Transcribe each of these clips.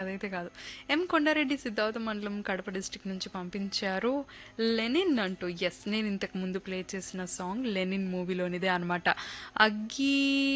అదైతే కాదు. ఎం కొండారెడ్డి సిద్ధార్థ మండలం కడప డిస్ట్రిక్ట్ నుంచి పంపించారు. లెనిన్ అంటూ. ఎస్, నేను ఇంతకు ముందు ప్లే చేసిన సాంగ్ లెనిన్ మూవీలోనిదే అనమాట. అగ్గి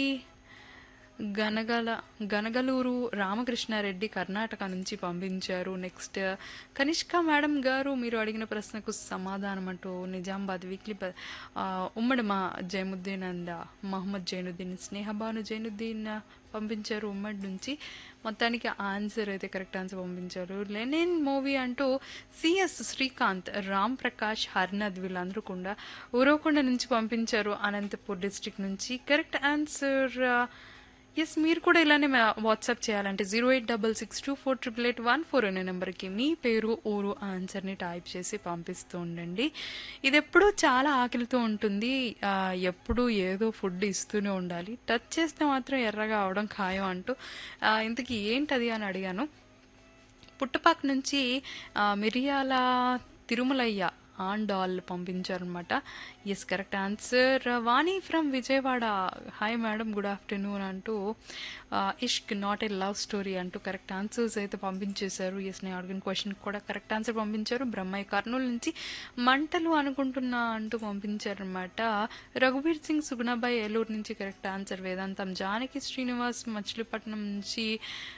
గనగల గనగలూరు రామకృష్ణారెడ్డి కర్ణాటక నుంచి పంపించారు. నెక్స్ట్ కనిష్క మేడం గారు, మీరు అడిగిన ప్రశ్నకు సమాధానం అంటూ నిజామాబాద్ వీక్లీ ఉమ్మడి మా జైనుద్దీన్ అండ్ మహమ్మద్ జైనుద్దీన్, స్నేహబాను జైనుద్దీన్ పంపించారు ఉమ్మడి నుంచి. మొత్తానికి ఆన్సర్ అయితే కరెక్ట్ ఆన్సర్ పంపించారు. లెనిన్ మూవీ అంటూ సిఎస్ శ్రీకాంత్, రామ్ ప్రకాష్, హర్నద్ వీళ్ళందరూ కూడా ఊరవకొండ నుంచి పంపించారు అనంతపూర్ డిస్ట్రిక్ట్ నుంచి. Correct answer. ఎస్, మీరు కూడా ఇలానే వాట్సాప్ చేయాలంటే 08662488814 అనే నెంబర్కి మీ పేరు ఊరు ఆన్సర్ని టైప్ చేసి పంపిస్తూ ఉండండి. ఇది ఎప్పుడూ చాలా ఆకలితో ఉంటుంది, ఎప్పుడూ ఏదో ఫుడ్ ఇస్తూనే ఉండాలి. టచ్ చేస్తే మాత్రం ఎర్రగా అవడం ఖాయం అంటూ ఇంతకీ ఏంటది అని అడిగాను. పుట్టపాక నుంచి మిరియాల తిరుమలయ్య ఆండాల్ పంపించారనమాట. Yes, correct answer. Vani from Vijayawada, hi madam, good afternoon అంటూ ఇష్క్ నాట్ ఏ లవ్ స్టోరీ అంటూ కరెక్ట్ ఆన్సర్స్ అయితే పంపించేశారు. ఎస్, నేను అడిగిన క్వశ్చన్ కూడా కరెక్ట్ ఆన్సర్ పంపించారు. బ్రహ్మయ్య కర్నూలు నుంచి మంటలు అనుకుంటున్నా అంటూ పంపించారనమాట. రఘువీర్ సింగ్ సుగుణాబాయి ఏలూరు నుంచి కరెక్ట్ ఆన్సర్. వేదాంతం జానకి శ్రీనివాస్ మచిలీపట్నం నుంచి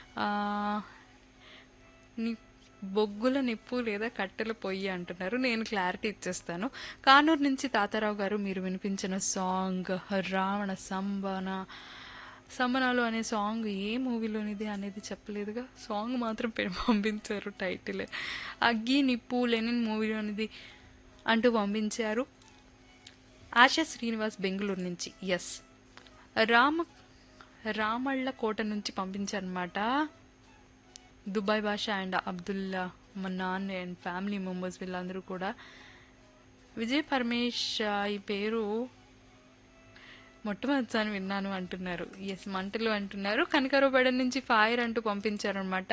బొగ్గుల నిప్పు లేదా కట్టెల పొయ్యి అంటున్నారు. నేను క్లారిటీ ఇచ్చేస్తాను. కానూరు నుంచి తాతారావు గారు, మీరు వినిపించిన సాంగ్ రావణ సంబనాలు అనే సాంగ్ ఏ మూవీలోనిది అనేది చెప్పలేదుగా, సాంగ్ మాత్రం పంపించారు టైటిల్. అగ్గి నిప్పు లెనిన్ మూవీలోనిది అంటూ పంపించారు. ఆశా శ్రీనివాస్ బెంగళూరు నుంచి. ఎస్, రామళ్ళ కోట నుంచి పంపించారనమాట. దుబాయ్ భాష and Abdullah Mannan and family members వీళ్ళందరూ కూడా. విజయ్ పరమేష్ ఈ పేరు మొట్టమొదటిసారి విన్నాను అంటున్నారు. ఎస్, మంటలు అంటున్నారు. కనకరపేడ నుంచి ఫైర్ అంటూ పంపించారనమాట.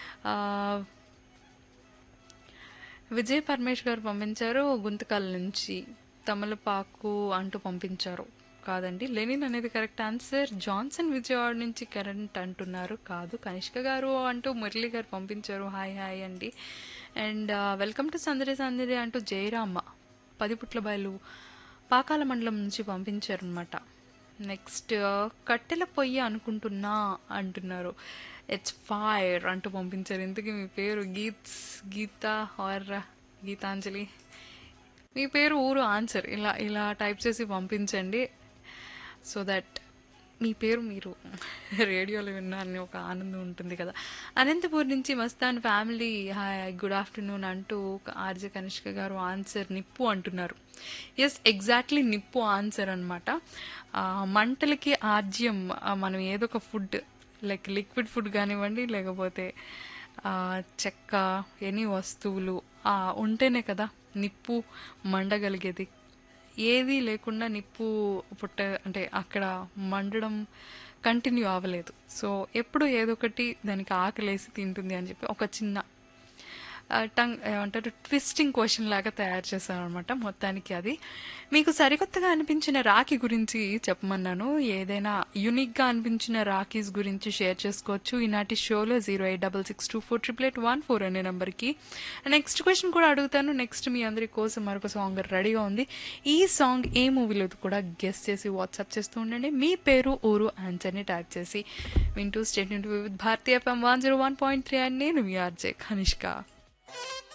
విజయ్ పరమేష్ గారు పంపించారు గుంతకల్ నుంచి. తమలపాకు అంటూ పంపించారు. కాదండి, లెనిన్ అనేది కరెక్ట్ ఆన్సర్. జాన్సన్ విజయవాడ నుంచి కరెంట్ అంటున్నారు. కాదు. కనిష్క గారు అంటూ మురళి గారు పంపించారు. హాయ్ హాయ్ అండి. అండ్ వెల్కమ్ టు సందడి సందడి అంటూ జయరామ్మ పదిపుట్ల బయలు పాకాల మండలం నుంచి పంపించారనమాట. నెక్స్ట్ కట్టెల పొయ్యి అనుకుంటున్నా అంటున్నారు. ఇట్స్ ఫైర్ అంటూ పంపించారు. ఇంతకీ మీ పేరు గీత ఆర్ గీతాంజలి, మీ పేరు ఊరు ఆన్సర్ ఇలా టైప్ చేసి పంపించండి. సో దట్ మీ పేరు మీరు రేడియోలో విన్నారని ఒక ఆనందం ఉంటుంది కదా. అనంతపూర్ నుంచి Mastan family, hi good afternoon అంటూ ఆర్జే కనిష్క గారు ఆన్సర్ నిప్పు అంటున్నారు. ఎస్, ఎగ్జాక్ట్లీ నిప్పు ఆన్సర్ అనమాట. మంటలకి ఆజ్యం మనం ఏదో ఒక ఫుడ్ లైక్ లిక్విడ్ ఫుడ్ కానివ్వండి, లేకపోతే చెక్క ఎనీ వస్తువులు ఉంటేనే కదా నిప్పు మండగలిగేది. ఏది లేకుండా నిప్పు అంటే అక్కడ మండడం కంటిన్యూ అవ్వలేదు. సో ఎప్పుడు ఏదో ఒకటి దానికి ఆకలేసి తింటుంది అని చెప్పి ఒక చిన్న ఏమంటారు ట్విస్టింగ్ క్వశ్చన్ లాగా తయారు చేశాను అనమాట. మొత్తానికి అది మీకు సరికొత్తగా అనిపించిన రాఖీ గురించి చెప్పమన్నాను. ఏదైనా యూనిక్గా అనిపించిన రాఖీస్ గురించి షేర్ చేసుకోవచ్చు ఈనాటి షోలో 08662488814 అనే నెంబర్కి. నెక్స్ట్ క్వశ్చన్ కూడా అడుగుతాను. నెక్స్ట్ మీ అందరి కోసం మరొక సాంగ్ రెడీగా ఉంది. ఈ సాంగ్ ఏ మూవీలో కూడా గెస్ట్ చేసి వాట్సాప్ చేస్తూ ఉండండి. మీ పేరు ఊరు ఆన్సర్ని టైప్ చేసి వింటూ state with Bharatiya FM 101.3 and నేను మీ ఆర్జే కనిష్క.